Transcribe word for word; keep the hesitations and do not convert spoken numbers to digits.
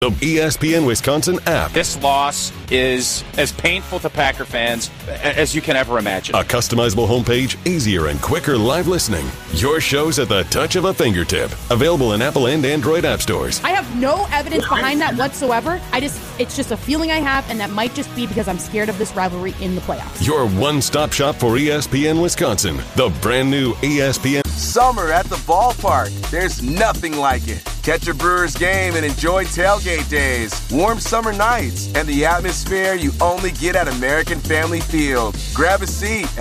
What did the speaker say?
The E S P N Wisconsin app. This loss is as painful to Packer fans as you can ever imagine. A customizable homepage, easier and quicker live listening. Your shows at the touch of a fingertip. Available in Apple and Android app stores. I have no evidence behind that whatsoever. I just, it's just a feeling I have, and that might just be because I'm scared of this rivalry in the playoffs. Your one-stop shop for E S P N Wisconsin. The brand new E S P N. Summer at the ballpark. There's nothing like it. Catch a Brewers game and enjoy tailgate days, warm summer nights, and the atmosphere you only get at American Family Field. Grab a seat